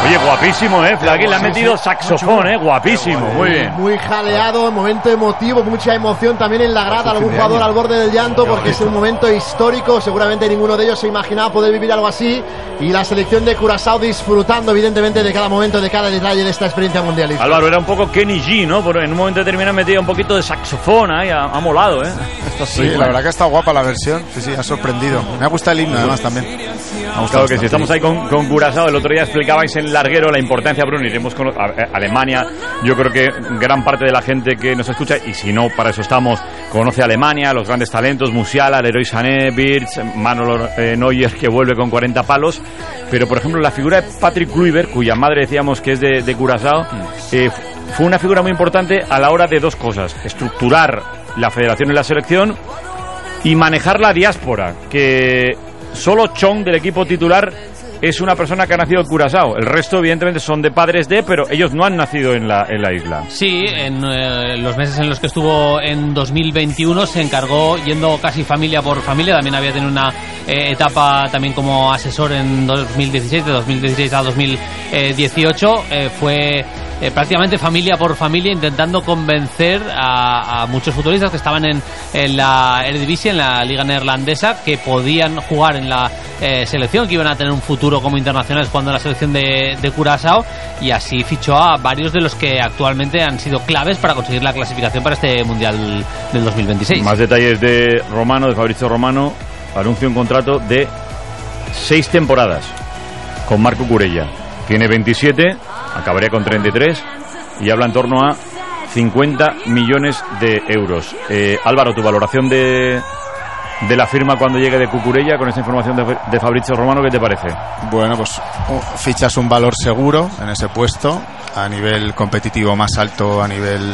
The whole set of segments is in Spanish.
Oye, guapísimo, Flaqui, le ha metido saxofón, guapísimo, muy bien. Muy jaleado, momento emotivo, mucha emoción también en la grada, algún jugador al borde del llanto, porque es un momento histórico, seguramente ninguno de ellos se imaginaba poder vivir algo así, y la selección de Curazao disfrutando evidentemente de cada momento, de cada detalle de esta experiencia mundialista. Álvaro, era un poco Kenny G, ¿no? Pero en un momento determinado metía un poquito de saxofón, ahí ha molado, Esto sí, la verdad que está guapa la versión, sí, ha sorprendido. Me ha gustado el himno además también. Claro que sí, estamos ahí con Curazao. El otro día explicabais en larguero la importancia, Bruno, iremos con Alemania. Yo creo que gran parte de la gente que nos escucha, y si no, para eso estamos, conoce a Alemania, los grandes talentos, Musiala, Leroy Sané, Wirtz, Manuel Neuer, que vuelve con 40 palos. Pero, por ejemplo, la figura de Patrick Kluivert, cuya madre decíamos que es de Curazao, fue una figura muy importante a la hora de dos cosas: estructurar la federación y la selección y manejar la diáspora, que solo Chong, del equipo titular, es una persona que ha nacido en Curazao. El resto, evidentemente, son de padres de, pero ellos no han nacido en la isla. Sí, en los meses en los que estuvo en 2021 se encargó yendo casi familia por familia. También había tenido una etapa también como asesor en 2016, de 2016 a 2018. Fue prácticamente familia por familia intentando convencer a muchos futbolistas que estaban en la Eredivisie, en la liga neerlandesa, que podían jugar en la selección, que iban a tener un futuro como internacionales jugando en la selección de Curazao, y así fichó a varios de los que actualmente han sido claves para conseguir la clasificación para este Mundial del 2026. Más detalles de Fabrizio Romano. Anuncia un contrato de 6 temporadas con Marco Cucurella. Tiene 27, acabaría con 33 y habla en torno a 50 millones de euros. Álvaro, tu valoración de la firma cuando llegue de Cucurella, con esta información de Fabrizio Romano, ¿qué te parece? Bueno, pues fichas un valor seguro en ese puesto, a nivel competitivo más alto, a nivel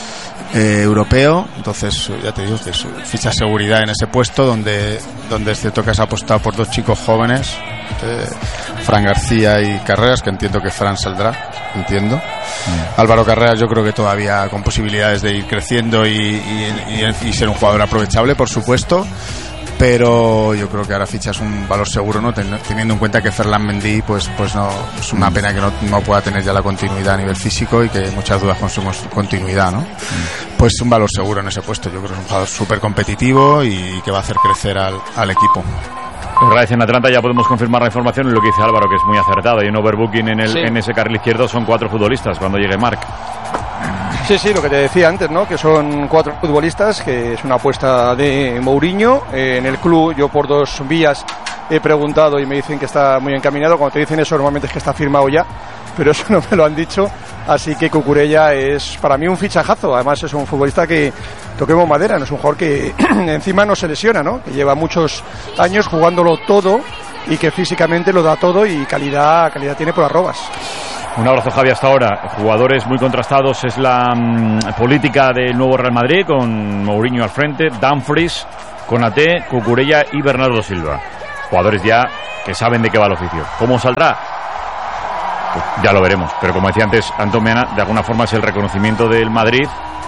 europeo. Entonces, ya te digo, que fichas seguridad en ese puesto, donde es cierto que has apostado por dos chicos jóvenes, Fran García y Carreras, que entiendo que Fran saldrá, Álvaro Carreras yo creo que todavía con posibilidades de ir creciendo y ser un jugador aprovechable, por supuesto, pero yo creo que ahora fichas un valor seguro, ¿no? Teniendo en cuenta que Ferland Mendy pues no, es una pena que no pueda tener ya la continuidad a nivel físico y que hay muchas dudas con su continuidad, ¿no? Pues un valor seguro en ese puesto. Yo creo que es un jugador súper competitivo y que va a hacer crecer al equipo. En Atlanta ya podemos confirmar la información en lo que dice Álvaro, que es muy acertado. Hay un overbooking en ese carril izquierdo, son 4 futbolistas cuando llegue Marc. Sí, lo que te decía antes, ¿no? Que son 4 futbolistas, que es una apuesta de Mourinho. En el club yo por 2 vías he preguntado y me dicen que está muy encaminado. Cuando te dicen eso normalmente es que está firmado ya, pero eso no me lo han dicho. Así que Cucurella es para mí un fichajazo. Además es un futbolista que, toquemos madera, no es un jugador que encima no se lesiona, ¿no? Que lleva muchos años jugándolo todo y que físicamente lo da todo y calidad tiene por arrobas. Un abrazo, Javi, hasta ahora. Jugadores muy contrastados es la política del nuevo Real Madrid, con Mourinho al frente, Dumfries, Konaté, Cucurella y Bernardo Silva. Jugadores ya que saben de qué va el oficio. ¿Cómo saldrá? Pues ya lo veremos. Pero como decía antes Antón Meana, de alguna forma es el reconocimiento del Madrid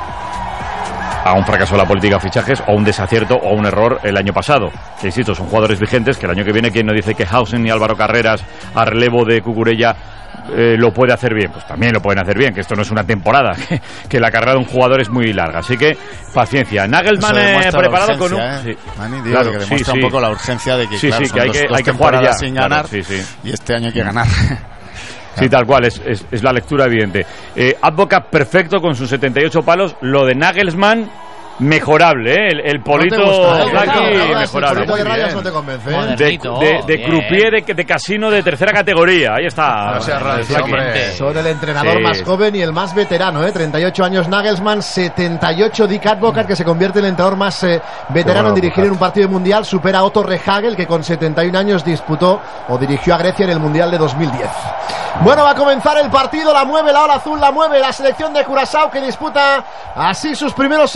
a un fracaso de la política de fichajes, o un desacierto o un error el año pasado. Que insisto, son jugadores vigentes, que el año que viene, quien no dice que Hausen y Álvaro Carreras a relevo de Cucurella lo puede hacer bien, pues también lo pueden hacer bien, que esto no es una temporada, que la carrera de un jugador es muy larga, así que paciencia. Nagelsmann preparado con un... Sí. Manny, digo, claro, que demuestra un poco la urgencia de que, claro, que hay que jugar ya sin ganar, y este año hay que ganar. Sí, tal cual, es la lectura evidente. Advocat perfecto con sus 78 palos. Lo de Nagelsmann, mejorable, ¿eh? El polito mejorable. No te convence, de croupier de casino de tercera categoría. Ahí está. Son el entrenador más joven y el más veterano, 38 años Nagelsmann, 78 Dick Advocat, que se convierte en el entrenador más veterano en dirigir en un partido mundial. Supera a Otto Rehhagel, que con 71 años disputó o dirigió a Grecia en el Mundial de 2010. Bueno, va a comenzar el partido, la mueve la ola azul, la mueve la selección de Curazao, que disputa así sus primeros segundos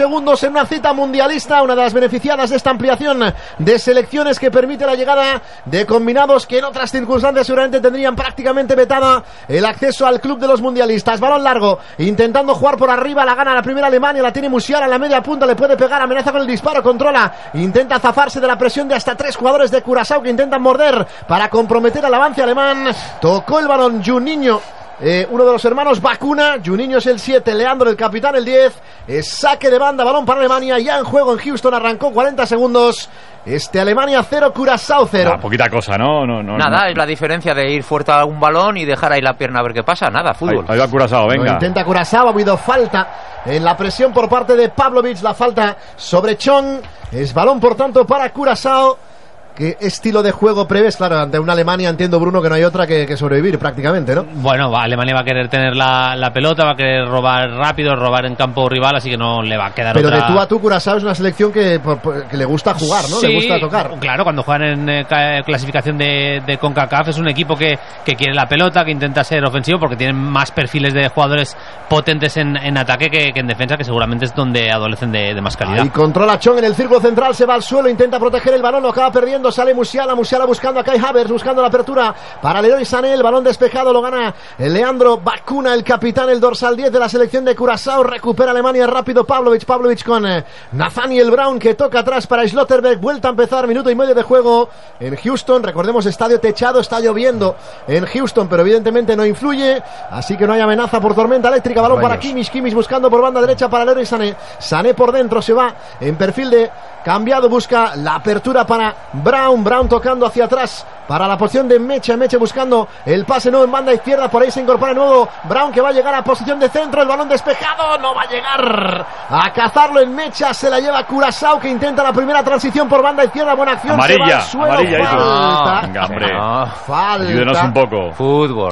en una cita mundialista, una de las beneficiadas de esta ampliación de selecciones que permite la llegada de combinados que en otras circunstancias seguramente tendrían prácticamente vetada el acceso al club de los mundialistas. Balón largo, intentando jugar por arriba, la gana la primera Alemania, la tiene Musiala en la media punta, le puede pegar, amenaza con el disparo, controla, intenta zafarse de la presión de hasta 3 jugadores de Curazao que intentan morder para comprometer al avance alemán. Tocó el balón Juninho, uno de los hermanos Bacuna. Juninho es el 7, Leandro el capitán el 10. Saque de banda, balón para Alemania, ya en juego en Houston, arrancó 40 segundos. Alemania 0, Curazao 0. Poquita cosa, ¿no? Nada, es la diferencia de ir fuerte a un balón y dejar ahí la pierna a ver qué pasa. Nada, fútbol. Ahí va Curazao, venga. Lo intenta Curazao, ha habido falta en la presión por parte de Pavlovic, la falta sobre Chong. Es balón, por tanto, para Curazao. ¿Qué estilo de juego prevés? Claro, ante una Alemania entiendo, Bruno, que no hay otra que sobrevivir prácticamente, ¿no? Bueno, Alemania va a querer tener la pelota, va a querer robar rápido, robar en campo rival, así que no le va a quedar Pero otra... de tú a tú, Curazao es una selección que le gusta jugar, ¿no? Sí, le gusta tocar. Claro, cuando juegan en clasificación de CONCACAF es un equipo que quiere la pelota, que intenta ser ofensivo, porque tienen más perfiles de jugadores potentes en ataque que en defensa, que seguramente es donde adolecen de más calidad. Y controla Chong en el círculo central, se va al suelo, intenta proteger el balón, lo acaba perdiendo, sale Musiala buscando a Kai Havertz, buscando la apertura para Leroy Sané, el balón despejado lo gana Leandro Bacuna, el capitán, el dorsal 10 de la selección de Curazao. Recupera Alemania rápido Pavlovic con Nathaniel Brown, que toca atrás para Schlotterbeck. Vuelta a empezar, minuto y medio de juego en Houston, recordemos estadio techado, está lloviendo en Houston, pero evidentemente no influye, así que no hay amenaza por tormenta eléctrica. Balón para Kimmich buscando por banda derecha para Leroy Sané por dentro, se va en perfil de cambiado, busca la apertura para Brown tocando hacia atrás para la posición de Mecha buscando el pase nuevo en banda izquierda, por ahí se incorpora de nuevo Brown, que va a llegar a posición de centro, el balón despejado, no va a llegar a cazarlo en Mecha, se la lleva Curazao, que intenta la primera transición por banda izquierda, buena acción, amarilla, se va al suelo, falta. Venga, hombre, falta. Ayúdenos un poco. Fútbol.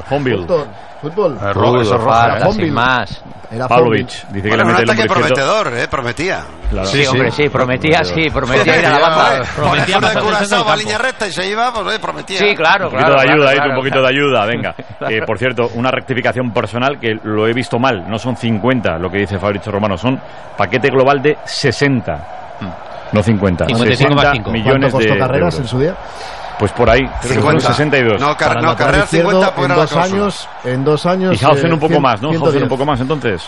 Fútbol. Eso roja, sin más. Pavlovic dice que le mete el ataque prometedor, prometía. Claro. Sí, hombre, prometía ir a la banda. Prometía pasar Curazao a línea recta y se iba, pues prometía. Sí, claro. Un poquito de ayuda, un poquito de ayuda, venga. Por cierto, una rectificación personal que lo he visto mal, no son 50 lo que dice Fabrizio Romano, son paquete global de 60, no 50. 55,5 millones ¿Cuánto costó de Carreras euros. en su día? Pues por ahí, creo que fueron 62. No, Carreras 50 por en 2 años. Y Hausen un poco más, ¿no? 110. Hausen un poco más, entonces.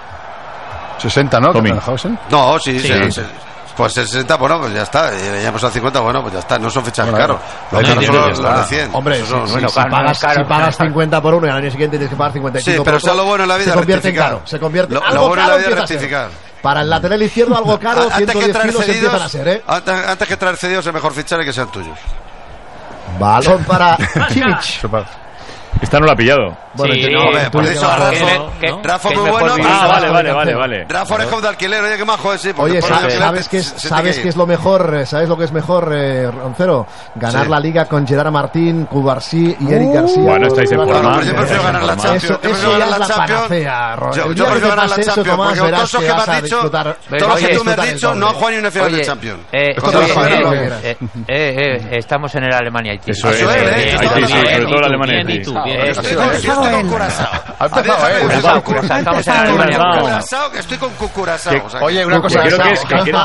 60, ¿no? Tommy. No, sí. Pues 60, bueno, pues ya está. Y ya pasó a 50, bueno, pues ya está. No son fechas caros. Lo que son los de 100. Hombre, si pagas 50 por uno y al año siguiente tienes que pagar 55 sí, pero eso es lo bueno en la vida, se convierte rectificar. en caro. Se convierte Lo algo bueno en caro la vida es empieza a ser. rectificar. Para el lateral izquierdo algo caro, Antes que 110 traer kilos empiezan a ser, antes que traer cedidos es mejor fichar y que sean tuyos. Balón para Kimmich. Esta no la ha pillado. Bueno, Sí, no, Hombre, por eso Rafa muy bueno. Vale. Rafa Orejo de alquiler, oye, qué majo es, sí. Oye, ¿sabes qué es lo mejor? ¿Sabes lo que es mejor, Roncero? Ganar la Liga con Gerard Martín, Cubarsí y Eric García. Bueno, estáis en forma. Yo prefiero ganar la Champions. Eso ya es la panacea, Yo prefiero ganar la Champions, porque todos los que me has dicho, todos los que tú me has dicho, no han jugado ni una final de Champions. Estamos en el Alemania-Haití. Eso es, Haití, sí, sobre todo el Alemania-Haití. Estoy con Curazao. Estamos en Alemania. Estoy con Curazao. Oye, una cosa, creo que es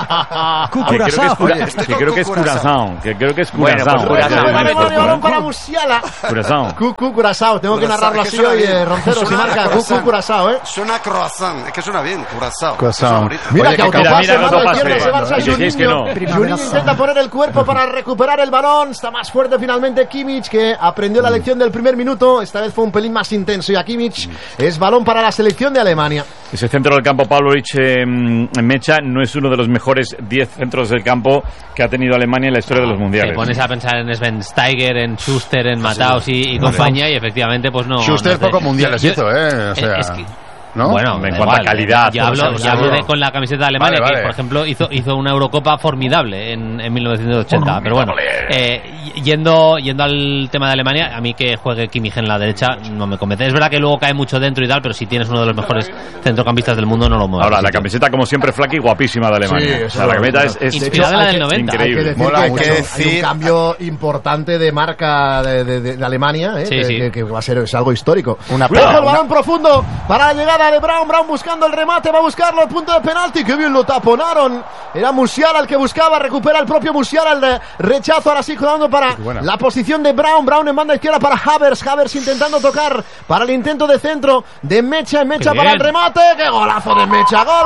Curazao. Balón para Musiala. Curazao. Tengo que narrarlo así hoy, Roncero. Si marca Curazao, Suena croissant. Es que suena bien, Curazao. Mira que autopase, mira, mano izquierda, se va a que es que no. Juninho intenta poner el cuerpo para recuperar el balón. Está más fuerte finalmente Kimmich, que aprendió la lección del primer minuto. Esta vez fue un pelín más intenso y a Kimmich es balón para la selección de Alemania. Ese centro del campo Pavlovic en Mecha no es uno de los mejores 10 centros del campo que ha tenido Alemania en la historia de los mundiales. Te pones a pensar en Sven Steiger, en Schuster, en Mataus y compañía, y efectivamente pues no. Schuster poco mundiales hizo, o sea, es que, ¿no? Bueno, en cuanto a calidad. Yo hablo con la camiseta de Alemania, que por ejemplo hizo una Eurocopa formidable en 1980. Pero bueno, yendo al tema de Alemania, a mí que juegue Kimmich en la derecha no me convence. Es verdad que luego cae mucho dentro y tal, pero si tienes uno de los mejores centrocampistas del mundo, no lo muevas. Ahora, la camiseta como siempre flaca y guapísima de Alemania. Sí, o sea, la camiseta es inspirada en la del 90. Increíble. Hay un cambio importante de marca de Alemania, que va a ser algo histórico. El balón profundo para la llegada llegada de Brown buscando el remate, va a buscarlo al punto de penalti, que bien lo taponaron, era Musiala el que buscaba, recupera el propio Musiala, el rechazo, ahora sí jugando para la posición de Brown en banda izquierda para Havertz intentando tocar para el intento de centro de Mecha para el remate, qué golazo de Mecha, gol,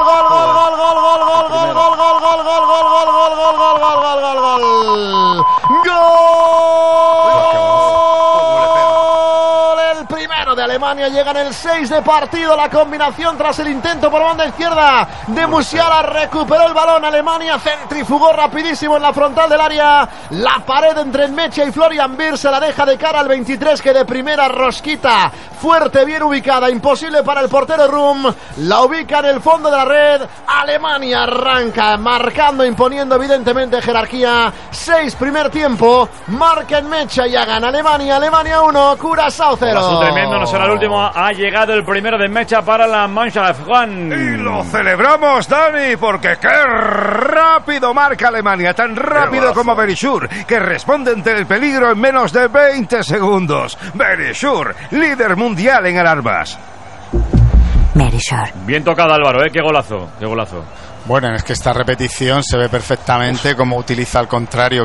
el primero de Alemania, llega en el 6 de partido, la combinación tras el intento por banda izquierda de Musiala, recuperó el balón Alemania, centrifugó rapidísimo en la frontal del área, la pared entre Mecha y Florian Wirtz, se la deja de cara al 23 que de primera rosquita, fuerte, bien ubicada, imposible para el portero Rum, la ubica en el fondo de la red, Alemania arranca marcando, imponiendo evidentemente jerarquía, 6 primer tiempo, marca en Mecha y gana Alemania 1, Curazao 0. Tremendo, no será el último, ha llegado el primero de Mecha para la Mannschaft, Juan. Y lo celebramos, Dani, porque qué rápido marca Alemania, tan rápido como Verisur, que responde ante el peligro en menos de 20 segundos. Verisur, líder mundial en alarmas. Verisur. Bien tocado, Álvaro, qué golazo. Bueno, es que esta repetición se ve perfectamente cómo utiliza al contrario,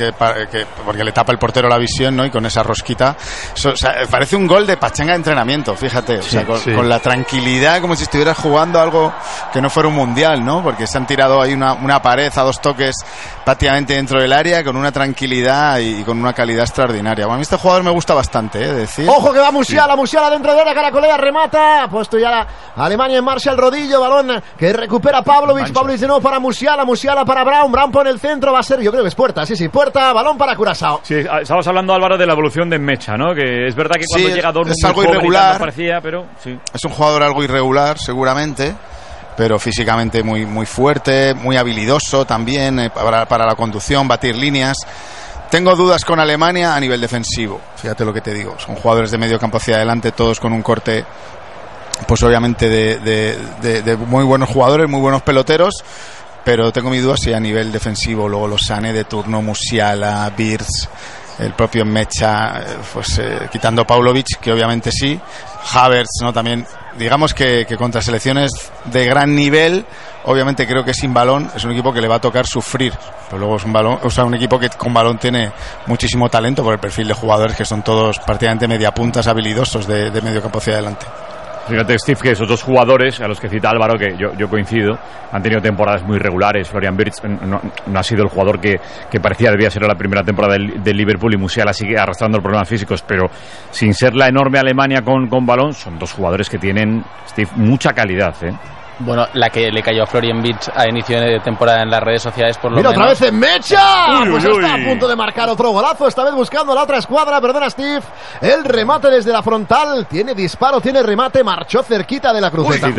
porque le tapa el portero la visión, ¿no? Y con esa rosquita, parece un gol de pachanga de entrenamiento, fíjate, con la tranquilidad, como si estuvieras jugando algo que no fuera un mundial, ¿no? Porque se han tirado ahí una pared a 2 toques prácticamente dentro del área, con una tranquilidad y con una calidad extraordinaria. Bueno, a mí este jugador me gusta bastante, decir. Ojo que va Musiala dentro de la caracolea, remata, ha puesto ya la Alemania en marcha, el rodillo, balón que recupera Pavlovic de nuevo para Musiala para Brown por el centro, va a ser, yo creo que es puerta, puerta, balón para Curazao. Sí, estabas hablando, Álvaro, de la evolución de Mecha, ¿no? Que es verdad que cuando llega Dortmund es algo irregular, parecía, pero sí. Es un jugador algo irregular, seguramente, pero físicamente muy, muy fuerte, muy habilidoso también para la conducción, batir líneas. Tengo dudas con Alemania a nivel defensivo, fíjate lo que te digo, son jugadores de medio campo hacia adelante, todos con un corte pues obviamente de muy buenos jugadores, muy buenos peloteros, pero tengo mi duda si a nivel defensivo luego los Sané de turno, Musiala, Wirtz, el propio Mecha, quitando Pavlovic, que obviamente sí, Havertz, ¿no? También digamos que contra selecciones de gran nivel, obviamente creo que sin balón es un equipo que le va a tocar sufrir, pero luego es un equipo que con balón tiene muchísimo talento por el perfil de jugadores que son todos prácticamente mediapuntas habilidosos de medio campo hacia adelante. Fíjate, Steve, que esos dos jugadores a los que cita Álvaro, que yo coincido, han tenido temporadas muy regulares. Florian Wirtz no ha sido el jugador que parecía debía ser la primera temporada del Liverpool, y Musiala sigue arrastrando problemas físicos, pero sin ser la enorme Alemania con balón, son dos jugadores que tienen, Steve, mucha calidad, Bueno, la que le cayó a Florian Wirtz a inicio de temporada en las redes sociales, por lo menos. Mira, otra vez en Mecha. Pues está a punto de marcar otro golazo, esta vez buscando la otra escuadra. Perdona, Steve. El remate desde la frontal. Tiene disparo, tiene remate. Marchó cerquita de la cruceta.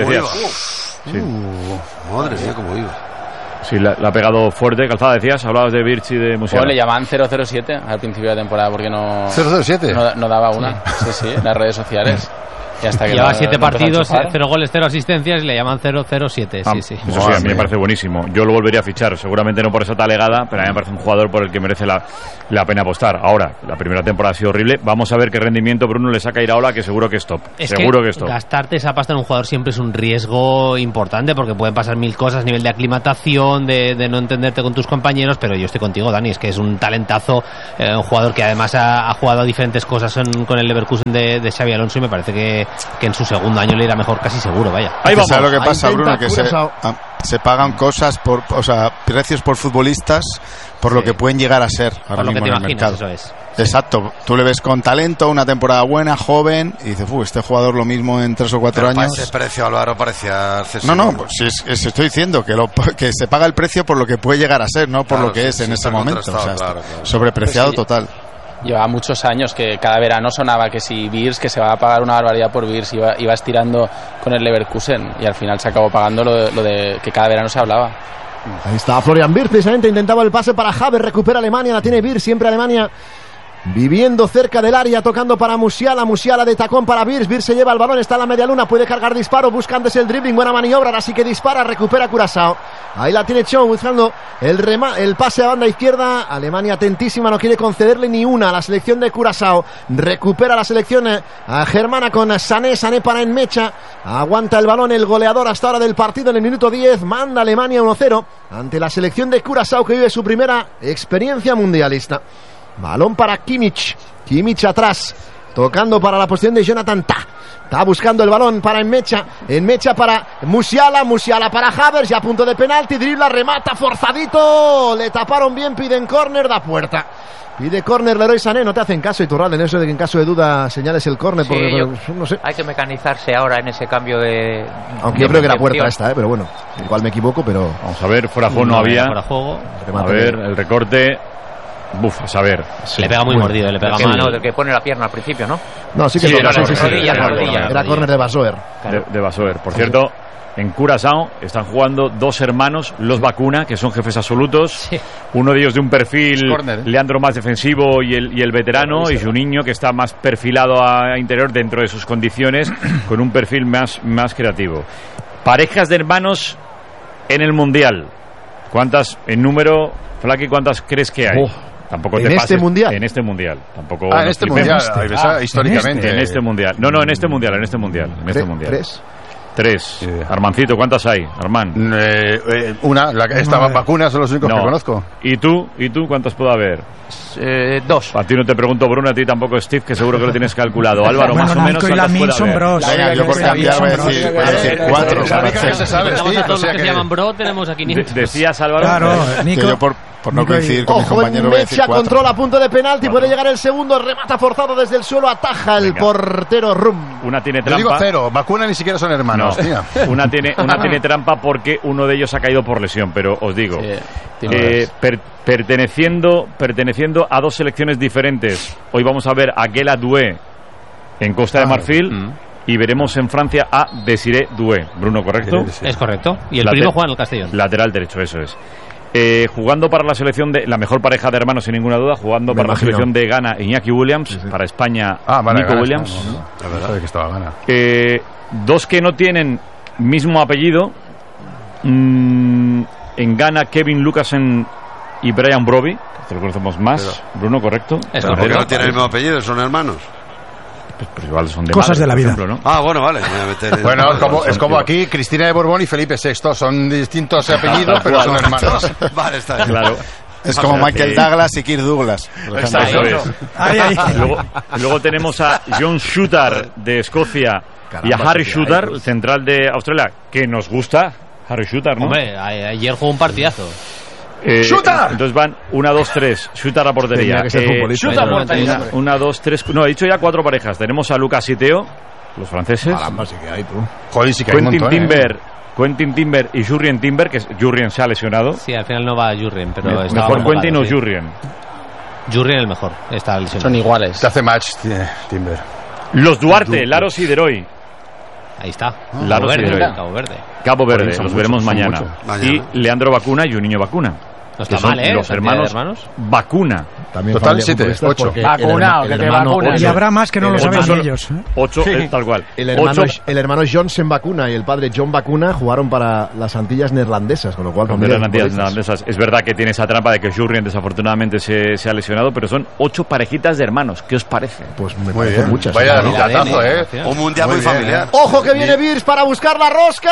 Madre mía, cómo iba. Sí, la ha pegado fuerte. Calzada, decías, hablabas de Wirtz y de Musiala. Bueno, le llamaban 007 al principio de la temporada porque no... ¿007? No daba una. Sí, en las redes sociales. Y hasta que lleva 7 partidos, 0 goles, 0 asistencias y le llaman 007. Sí. Eso sí, a mí me parece buenísimo. Yo lo volvería a fichar, seguramente no por esa talegada, pero a mí me parece un jugador por el que merece la pena apostar. Ahora, la primera temporada ha sido horrible. Vamos a ver qué rendimiento Bruno le saca a Iraola, que seguro que es top. Seguro que es top. Gastarte esa pasta en un jugador siempre es un riesgo importante, porque pueden pasar mil cosas a nivel de aclimatación, de no entenderte con tus compañeros, pero yo estoy contigo, Dani, es que es un talentazo, un jugador que además ha jugado a diferentes cosas con el Leverkusen de Xabi Alonso, y me parece que en su segundo año le irá mejor casi seguro, vaya. Ahí vamos. ¿Sabes lo que pasa, Bruno? Que se pagan cosas precios por futbolistas por lo que pueden llegar a ser ahora mismo en el mercado. Eso es. Exacto. Tú le ves con talento, una temporada buena, joven, y dices, este jugador lo mismo en 3 o 4 años. Para ese precio, Álvaro, parecía accesible. No, pues estoy diciendo que se paga el precio por lo que puede llegar a ser, no por lo que es en ese momento. Claro. Sobrepreciado total. Llevaba muchos años que cada verano sonaba que si Wirtz, que se va a pagar una barbaridad por Wirtz, iba estirando con el Leverkusen, y al final se acabó pagando lo de que cada verano se hablaba. Ahí está Florian Wirtz, precisamente intentaba el pase para Havertz, recupera Alemania, la tiene Wirtz, siempre Alemania viviendo cerca del área, tocando para Musiala de tacón para Wirtz se lleva el balón, está en la media luna, puede cargar disparo, busca antes el dribbling, buena maniobra, ahora sí que dispara, recupera Curazao, Ahí la tiene Chou buscando el pase a banda izquierda. Alemania atentísima, no quiere concederle ni una a la selección de Curazao. Recupera la selección germana con Sané para Enmecha. Aguanta el balón el goleador hasta ahora del partido en el minuto 10. Manda Alemania 1-0 ante la selección de Curazao, que vive su primera experiencia mundialista. Balón para Kimmich atrás, tocando para la posición de Jonathan Tah. Está buscando el balón para Enmecha para Musiala para Havertz, ya a punto de penalti, dribla, remata, forzadito, le taparon bien, piden córner, da puerta. Pide córner Leroy Sané, no te hacen caso, Iturralde, en eso de que en caso de duda señales el córner, sí, porque no sé. Hay que mecanizarse ahora en ese cambio de... Aunque yo creo que era puerta esta, pero bueno, igual me equivoco, pero... Vamos a ver, fuera de juego no había. Fuera juego. A ver, el recorte... a saber. Sí. Le pega muy mordido, le pega mal. No, del que pone la pierna al principio, ¿no? No, sí que era rodilla. Era córner de Basoer. De Basoer. Por cierto, en Curazao están jugando dos hermanos, los Bacuna, que son jefes absolutos. Sí. Uno de ellos de un perfil Leandro más defensivo y el veterano, y Juninho, que está más perfilado a interior dentro de sus condiciones, con un perfil más creativo. Parejas de hermanos en el Mundial. ¿Cuántas en número, Flaky, cuántas crees que hay? Tampoco te pases. Mundial? En este mundial. Tampoco en este mundial. Históricamente. En este mundial. No, en este mundial. Tres. Armancito, ¿cuántas hay, Armán? Estaban vacunas, son los únicos que conozco. ¿Y tú cuántas puede haber? 2. A ti no te pregunto, Bruno, a ti tampoco, Steve, que seguro que lo tienes calculado. Álvaro, más o menos, ¿cuántas puede haber? Yo por cambiar voy a decir 4. Todos los que se llaman Bro, tenemos aquí niños. Decías, Álvaro. Claro, Nico. Yo por no coincidir con mi compañero voy a decir 4. Controla a punto de penalti, puede llegar el segundo, remata forzado desde el suelo, ataja el portero Rum. Una tiene trampa. Yo digo 0, vacuna ni siquiera son hermanos. No. Una tiene trampa porque uno de ellos ha caído por lesión, pero os digo, perteneciendo a dos selecciones diferentes. Hoy vamos a ver a Guela Doué en Costa de Marfil. Y veremos en Francia a Desiré Doué. Bruno, ¿correcto? Es correcto. Y el primo juega en el Castellón. Lateral derecho, eso es. Jugando para la selección de la mejor pareja de hermanos, sin ninguna duda, jugando para la selección de Ghana, Iñaki Williams, para España, Nico Williams. La verdad es que estaba Ghana. Dos que no tienen mismo apellido. En Ghana, Kevin Lucasen y Brian Broby, que lo conocemos más. Bruno, ¿correcto? Es correcto. ¿Por qué no tienen el mismo apellido? ¿Son hermanos? Pues igual son de cosas madre, de la vida. ejemplo, ¿no? Bueno, vale. Bueno, es como aquí Cristina de Borbón y Felipe VI. Son distintos apellidos, pero son hermanos. Vale, está bien. Claro. Es como Michael Douglas y Kirk Douglas. Eso es. Luego tenemos a John Shooter de Escocia. Caramba, y a Harry Shooter, el central de Australia, que nos gusta. Harry Shooter, ¿no? Hombre, ayer jugó un partidazo. ¡Shooter! Entonces van 1, 2, 3. Shooter a portería. Shooter a portería. 1, 2, 3. No, he dicho ya 4 parejas. Tenemos a Lucas y Teo, los franceses. Caramba, sí que hay, tú. Joder, sí que hay un montón, Quentin Timber y Jurrien Timber, que Jurrien se ha lesionado. Sí, al final no va Jurrien, pero mejor Quentin o Jurrien. Jurrien el mejor. Está lesionado. Son iguales. Te hace match, Timber. Los Duarte, Laros y Deroy. Ahí está. Cabo Verde, los veremos mañana. Y Leandro Bacuna y Juninho Bacuna. No está mal, los hermanos Bacuna. También total 7, 8. Vacunado, que te vacunas. Y habrá más que no lo saben ellos. 8, tal cual. El hermano Johnson Bacuna y el padre John Bacuna jugaron para las Antillas neerlandesas, con lo cual las Antillas neerlandesas. Es verdad que tiene esa trampa de que Jurrien desafortunadamente se ha lesionado, pero son 8 parejitas de hermanos. ¿Qué os parece? Pues me parecen muchas. Vaya datazo, Un mundial muy familiar. ¡Ojo que viene Virs para buscar la rosca!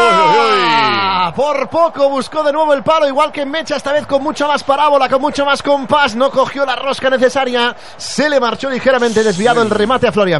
Por poco buscó de nuevo el palo, igual que Mecha, esta vez con mucha más parábola, con mucho más compás. No cogió la rosca necesaria, se le marchó ligeramente desviado el remate a Florian.